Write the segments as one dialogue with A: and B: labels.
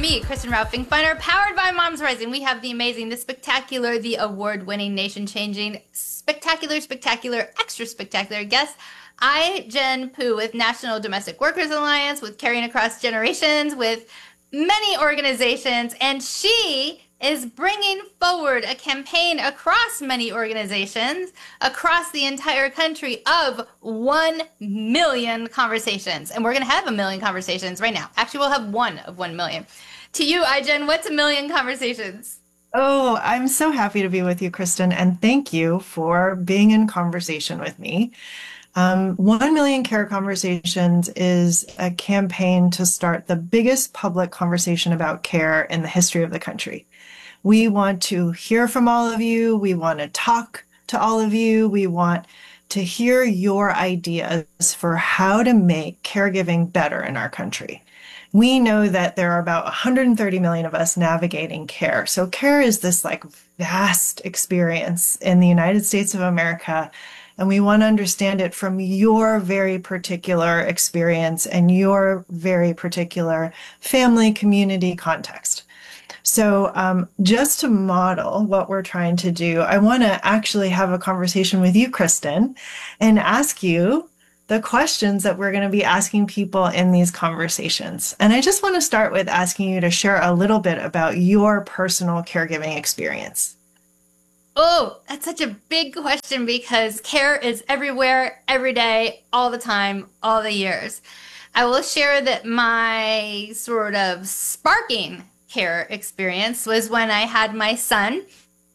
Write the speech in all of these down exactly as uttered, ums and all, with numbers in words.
A: me, Kristen Ralph Finkbeiner, powered by Moms Rising. We have the amazing, the spectacular, the award-winning, nation-changing, spectacular, spectacular, extra spectacular guest. I, Jen Poo, with National Domestic Workers Alliance, with Caring Across Generations, with many organizations, and she is bringing forward a campaign across many organizations across the entire country of one million conversations. And we're going to have a million conversations right now. Actually, we'll have one of one million. To you, iJen, what's a million conversations?
B: Oh, I'm so happy to be with you, Kristen, and thank you for being in conversation with me. Um, one million Care Conversations is a campaign to start the biggest public conversation about care in the history of the country. We want to hear from all of you. We want to talk to all of you. We want to hear your ideas for how to make caregiving better in our country. We know that there are about one hundred thirty million of us navigating care. So care is this like vast experience in the United States of America. And we want to understand it from your very particular experience and your very particular family, community context. So um, just to model what we're trying to do, I want to actually have a conversation with you, Kristen, and ask you the questions that we're going to be asking people in these conversations. And I just want to start with asking you to share a little bit about your personal caregiving experience.
A: Oh, that's such a big question because care is everywhere, every day, all the time, all the years. I will share that my sort of sparking care experience was when I had my son.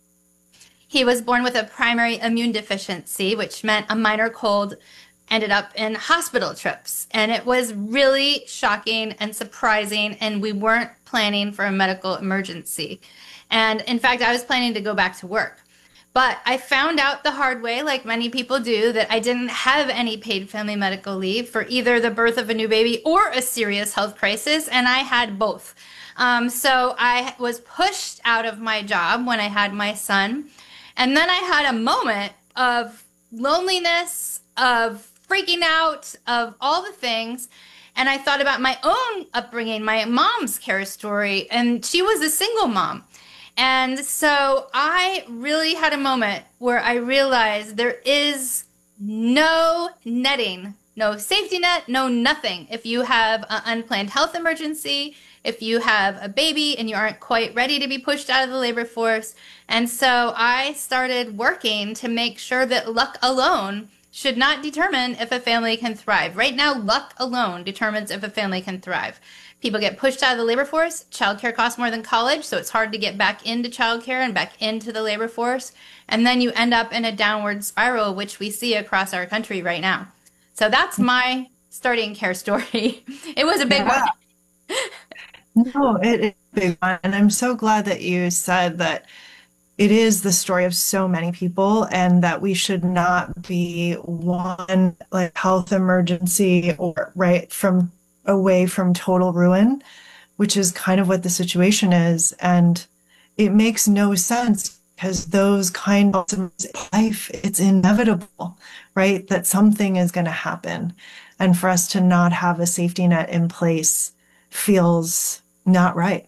A: He was born with a primary immune deficiency, which meant a minor cold, ended up in hospital trips. And it was really shocking and surprising, and we weren't planning for a medical emergency. And in fact, I was planning to go back to work. But I found out the hard way, like many people do, that I didn't have any paid family medical leave for either the birth of a new baby or a serious health crisis, and I had both. Um, so I was pushed out of my job when I had my son. And then I had a moment of loneliness, of freaking out, of all the things. And I thought about my own upbringing, my mom's care story, and she was a single mom. And so I really had a moment where I realized there is no netting, no safety net, no nothing. If you have an unplanned health emergency, if you have a baby and you aren't quite ready to be pushed out of the labor force. And so I started working to make sure that luck alone should not determine if a family can thrive. Right now, luck alone determines if a family can thrive. People get pushed out of the labor force. Childcare costs more than college, so it's hard to get back into childcare and back into the labor force. And then you end up in a downward spiral, which we see across our country right now. So that's my starting care story. It was a big
B: Yeah.
A: one.
B: No, it is a big one. And I'm so glad that you said that it is the story of so many people and that we should not be one like health emergency or right from away from total ruin, which is kind of what the situation is. And it makes no sense because those kind of life, it's inevitable, right? That something is going to happen. And for us to not have a safety net in place feels not right.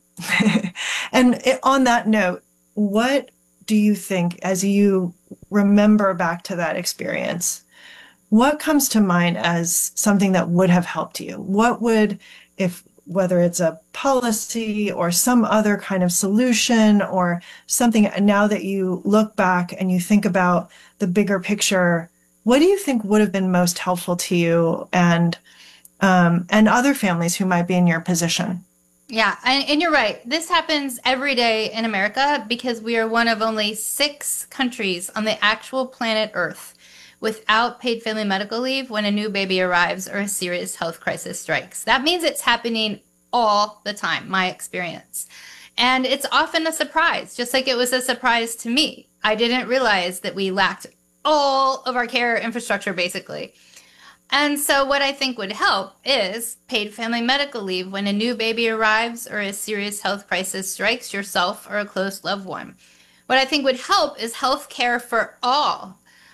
B: And it, on that note, what do you think, as you remember back to that experience, what comes to mind as something that would have helped you? What would, if whether it's a policy or some other kind of solution or something, now that you look back and you think about the bigger picture, what do you think would have been most helpful to you and um, and other families who might be in your position?
A: Yeah, and, and you're right. This happens every day in America because we are one of only six countries on the actual planet Earth without paid family medical leave when a new baby arrives or a serious health crisis strikes. That means it's happening all the time, my experience. And it's often a surprise, just like it was a surprise to me. I didn't realize that we lacked all of our care infrastructure, basically. And so what I think would help is paid family medical leave when a new baby arrives or a serious health crisis strikes yourself or a close loved one. What I think would help is health care for all.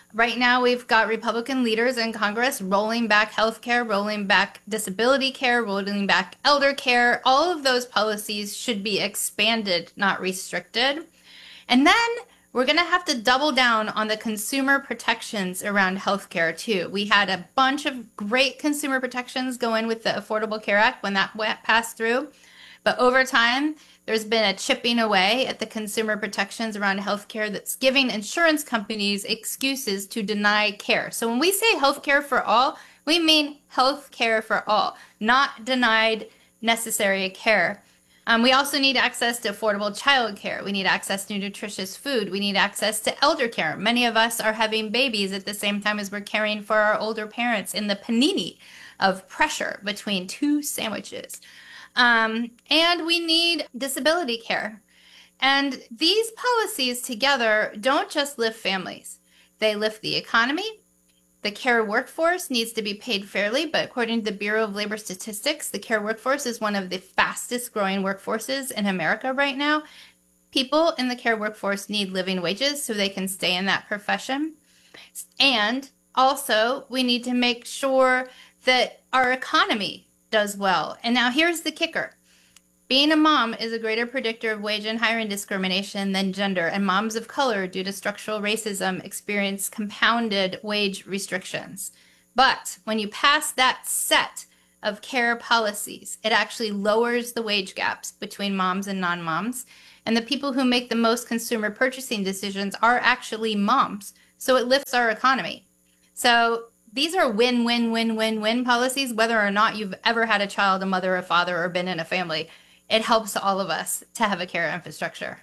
A: Right now, we've got Republican leaders in Congress rolling back healthcare, rolling back disability care, rolling back elder care. All of those policies should be expanded, not restricted. And then we're going to have to double down on the consumer protections around healthcare too. We had a bunch of great consumer protections go in with the Affordable Care Act when that passed through. But over time, there's been a chipping away at the consumer protections around healthcare that's giving insurance companies excuses to deny care. So when we say healthcare for all, we mean healthcare for all, not denied necessary care. Um, we also need access to affordable childcare. We need access to nutritious food. We need access to elder care. Many of us are having babies at the same time as we're caring for our older parents in the panini of pressure between two sandwiches. Um, and we need disability care. And these policies together don't just lift families. They lift the economy. The care workforce needs to be paid fairly, but according to the Bureau of Labor Statistics, the care workforce is one of the fastest growing workforces in America right now. People in the care workforce need living wages so they can stay in that profession. And also, we need to make sure that our economy does well. And now here's the kicker. Being a mom is a greater predictor of wage and hiring discrimination than gender, and moms of color, due to structural racism, experience compounded wage restrictions. But when you pass that set of care policies, it actually lowers the wage gaps between moms and non-moms, and the people who make the most consumer purchasing decisions are actually moms, so it lifts our economy. So these are win, win, win, win, win policies, whether or not you've ever had a child, a mother, a father, or been in a family. It helps all of us to have a care infrastructure.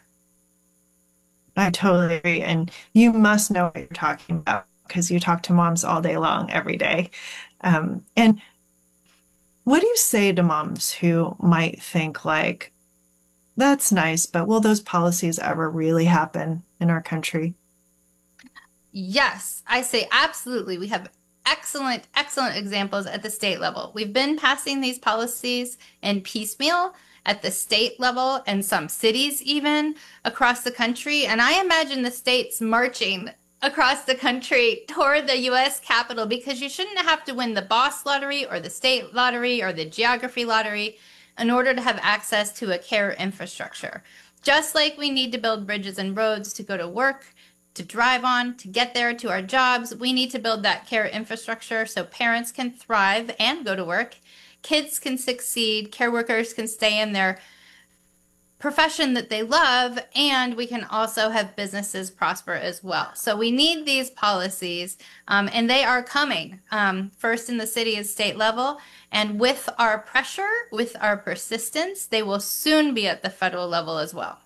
B: I totally agree. And you must know what you're talking about because you talk to moms all day long, every day. Um, and what do you say to moms who might think like, that's nice, but will those policies ever really happen in our country?
A: Yes, I say absolutely. We have excellent, excellent examples at the state level. We've been passing these policies in piecemeal at the state level and some cities even across the country. And I imagine the states marching across the country toward the U S Capitol because you shouldn't have to win the boss lottery or the state lottery or the geography lottery in order to have access to a care infrastructure. Just like we need to build bridges and roads to go to work, to drive on, to get there to our jobs, we need to build that care infrastructure so parents can thrive and go to work. Kids can succeed, care workers can stay in their profession that they love, and we can also have businesses prosper as well. So we need these policies, um, and they are coming, um, first in the city and state level, and with our pressure, with our persistence, they will soon be at the federal level as well.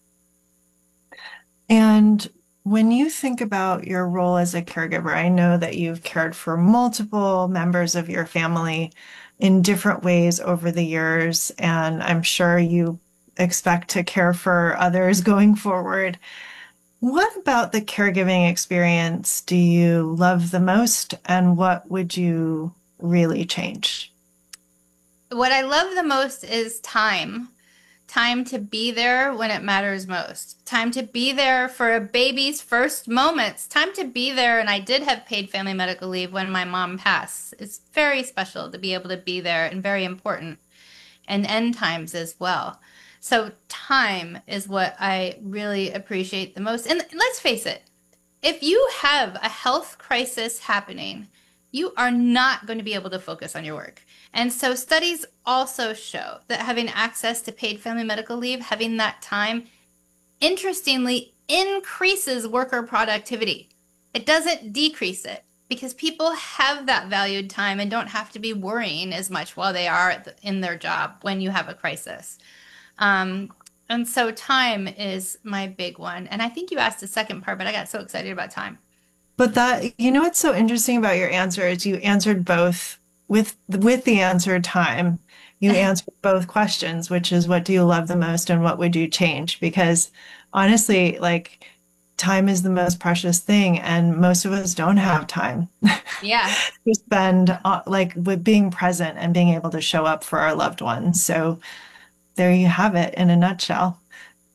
B: And when you think about your role as a caregiver, I know that you've cared for multiple members of your family in different ways over the years, and I'm sure you expect to care for others going forward. What about the caregiving experience do you love the most, and what would you really change?
A: What I love the most is time. Time to be there when it matters most. Time to be there for a baby's first moments. Time to be there, and I did have paid family medical leave when my mom passed. It's very special to be able to be there and very important. And end times as well. So time is what I really appreciate the most. And let's face it, if you have a health crisis happening, you are not going to be able to focus on your work. And so studies also show that having access to paid family medical leave, having that time, interestingly, increases worker productivity. It doesn't decrease it because people have that valued time and don't have to be worrying as much while they are in their job when you have a crisis. Um, and so time is my big one. And I think you asked the second part, but I got so excited about time.
B: But that, you know, what's so interesting about your answer is you answered both with with the answer time. You answered both questions, which is what do you love the most and what would you change? Because honestly, like time is the most precious thing, and most of us don't have time.
A: Yeah.
B: To spend uh, like with being present and being able to show up for our loved ones. So there you have it in a nutshell.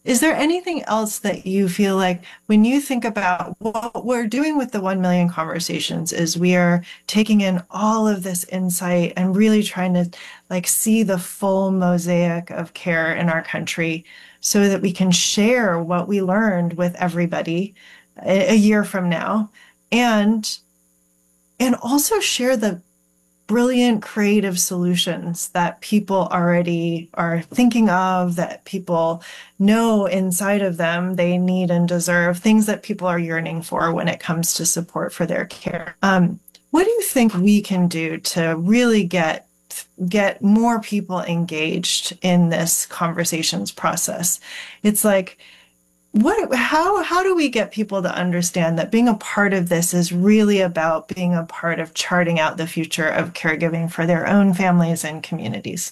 B: Is there anything else that you feel like when you think about what we're doing with the one million conversations is we are taking in all of this insight and really trying to like see the full mosaic of care in our country so that we can share what we learned with everybody a, a year from now and and also share the brilliant creative solutions that people already are thinking of, that people know inside of them they need and deserve, things that people are yearning for when it comes to support for their care. Um, what do you think we can do to really get get more people engaged in this conversations process? It's like, what, how, how do we get people to understand that being a part of this is really about being a part of charting out the future of caregiving for their own families and communities?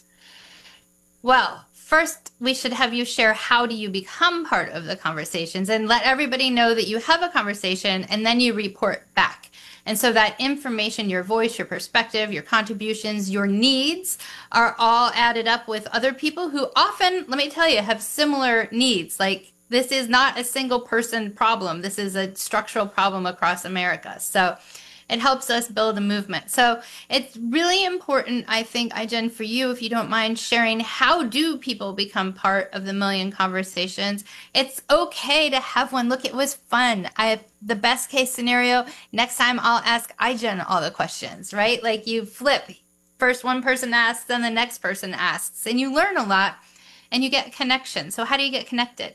A: Well, first, we should have you share how do you become part of the conversations and let everybody know that you have a conversation and then you report back. And so that information, your voice, your perspective, your contributions, your needs are all added up with other people who often, let me tell you, have similar needs. Like, this is not a single person problem. This is a structural problem across America. So it helps us build a movement. So it's really important, I think, Ai-jen, for you, if you don't mind sharing, how do people become part of the Million Conversations? It's okay to have one. Look, it was fun. I have the best case scenario. Next time I'll ask Ai-jen all the questions, right? Like you flip. First one person asks, then the next person asks, and you learn a lot and you get connection. So how do you get connected?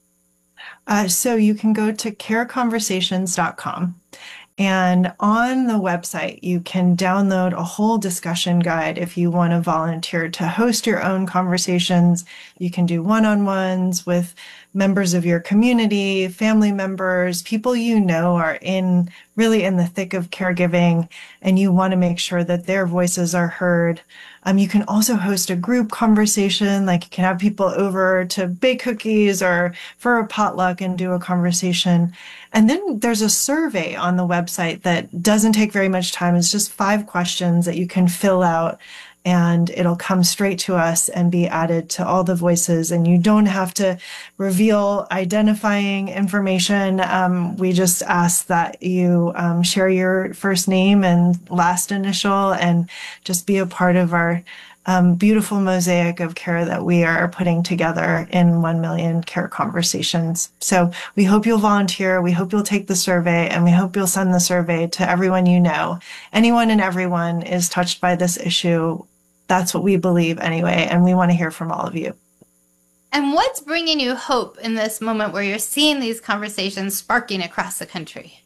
B: Uh, so you can go to care conversations dot com. And on the website, you can download a whole discussion guide if you want to volunteer to host your own conversations. You can do one-on-ones with members of your community, family members, people you know are in really in the thick of caregiving, and you want to make sure that their voices are heard. Um, you can also host a group conversation, like you can have people over to bake cookies or for a potluck and do a conversation. And then there's a survey on the website that doesn't take very much time. It's just five questions that you can fill out, and it'll come straight to us and be added to all the voices. And you don't have to reveal identifying information. Um, we just ask that you um, share your first name and last initial and just be a part of our um, beautiful mosaic of care that we are putting together in one million Care Conversations. So we hope you'll volunteer. We hope you'll take the survey, and we hope you'll send the survey to everyone you know. Anyone and everyone is touched by this issue. That's what we believe anyway, and we want to hear from all of you.
A: And what's bringing you hope in this moment where you're seeing these conversations sparking across the country?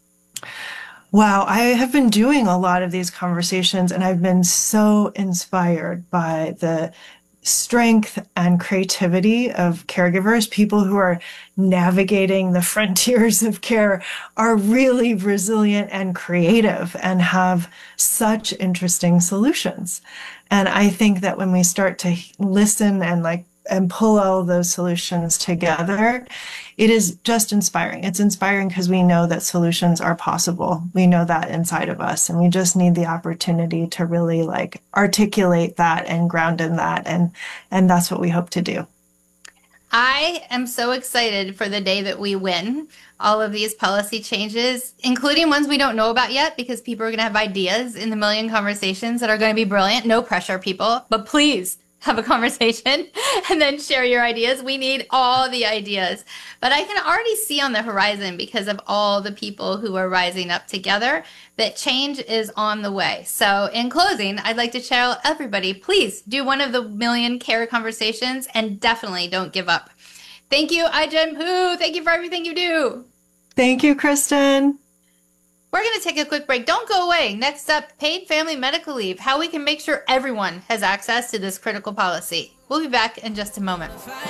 B: Wow, I have been doing a lot of these conversations, and I've been so inspired by the strength and creativity of caregivers. People who are navigating the frontiers of care are really resilient and creative and have such interesting solutions. And I think that when we start to listen and like and pull all those solutions together, it is just inspiring. It's inspiring because we know that solutions are possible. We know that inside of us, and we just need the opportunity to really like articulate that and ground in that. And, and that's what we hope to do.
A: I am so excited for the day that we win all of these policy changes, including ones we don't know about yet, because people are going to have ideas in the Million Conversations that are going to be brilliant. No pressure, people, but please have a conversation and then share your ideas. We need all the ideas. But I can already see on the horizon, because of all the people who are rising up together, that change is on the way. So in closing, I'd like to tell everybody, please do one of the Million Care Conversations and definitely don't give up. Thank you, Ai-jen Poo. Thank you for everything you do.
B: Thank you, Kristen.
A: We're going to take a quick break. Don't go away. Next up, paid family medical leave, how we can make sure everyone has access to this critical policy. We'll be back in just a moment.